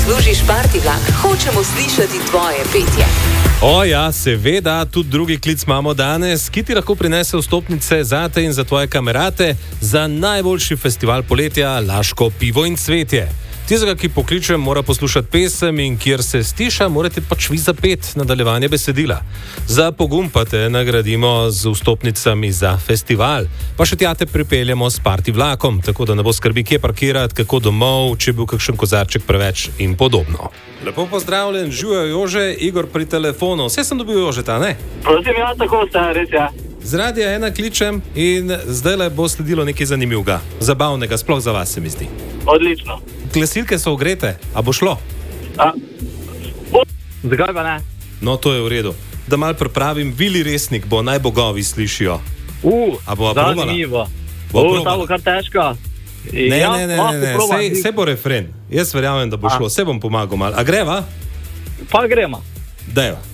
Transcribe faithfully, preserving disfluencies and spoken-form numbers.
poslužiš Party vlak, hočemo slišati tvoje petje. O ja, seveda, tudi drugi klic imamo danes, ki ti lahko prinese vstopnice zate in za tvoje kamerate za najboljši festival poletja Laško pivo in cvetje. Tistega, ki pokličem, mora poslušati pesem in kjer se stiša, morate pač vi zapet nadaljevanje besedila. Za pogum pa te nagradimo z vstopnicami za festival. Pa še tja te pripeljemo s party vlakom, tako da ne bo skrbi, kje parkirati, kako domov, če je bil kakšen kozarček preveč in podobno. Lepo pozdravljen, živijo Jože, Igor pri telefonu. Vse sem dobil Jožeta, ne? Prosim, ja, tako sta, res ja. Z radia ena kličem in zdaj bo sledilo nekaj zanimivega, zabavnega, sploh za vas se mi zdi. Odlično. Glasilke so ogrete, a bo šlo? A, bo... Zakaj pa ne? No, to je v redu. Da mal pripravim, Vili Resnik bo, naj bogovi slišijo. Uh, a bo probala? Zanimivo. Uh, ta bo kar težko. Ne, ja, ne, ne, ne, ne. Sej, sej bo refren. Jaz verjamem, da bo a. šlo, se bom pomagal mal. A greva? Pa gremo. Dajva.